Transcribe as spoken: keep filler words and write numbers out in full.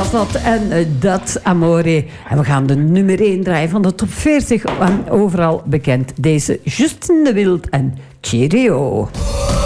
was dat. En uh, dat, Amore. En we gaan de nummer één draaien van de top veertig. En overal bekend. Deze Justin de Wild en Cheerio.